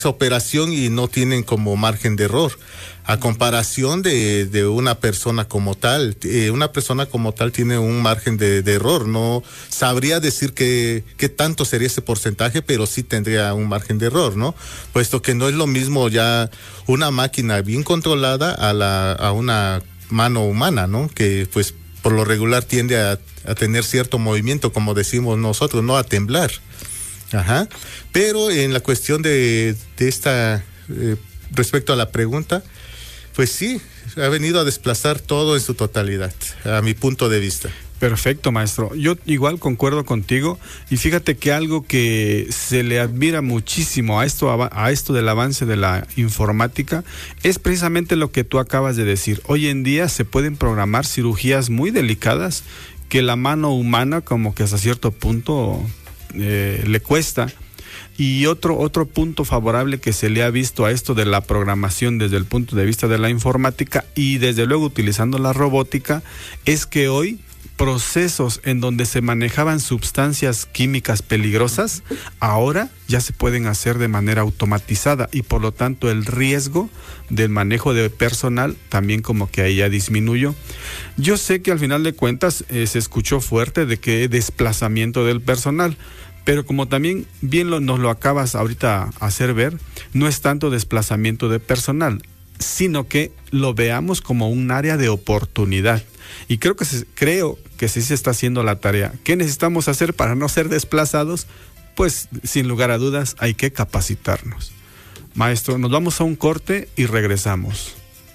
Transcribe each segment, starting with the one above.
operación y no tienen como margen de error. A comparación de una persona como tal, una persona como tal tiene un margen de error. No sabría decir qué tanto sería ese porcentaje, pero sí tendría un margen de error, ¿no? Puesto que no es lo mismo ya una máquina bien controlada a una mano humana, ¿no? Que pues por lo regular tiende a tener cierto movimiento, como decimos nosotros, no a temblar. Ajá. Pero en la cuestión de esta, respecto a la pregunta, pues sí, ha venido a desplazar todo en su totalidad, a mi punto de vista. Perfecto, maestro. Yo igual concuerdo contigo, y fíjate que algo que se le admira muchísimo a esto del avance de la informática es precisamente lo que tú acabas de decir. Hoy en día se pueden programar cirugías muy delicadas que la mano humana como que hasta cierto punto le cuesta. Y otro punto favorable que se le ha visto a esto de la programación desde el punto de vista de la informática y desde luego utilizando la robótica es que hoy procesos en donde se manejaban sustancias químicas peligrosas ahora ya se pueden hacer de manera automatizada, y por lo tanto el riesgo del manejo de personal también como que ahí ya disminuyó. Yo sé que al final de cuentas se escuchó fuerte de que desplazamiento del personal, pero como también bien nos lo acabas ahorita hacer ver, no es tanto desplazamiento de personal, sino que lo veamos como un área de oportunidad. Y creo que sí se está haciendo la tarea. ¿Qué necesitamos hacer para no ser desplazados? Pues sin lugar a dudas hay que capacitarnos. Maestro, nos vamos a un corte y regresamos.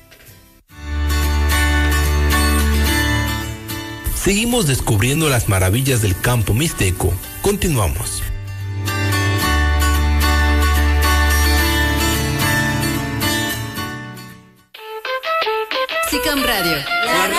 Seguimos descubriendo las maravillas del campo mixteco. Continuamos. SICAM Radio.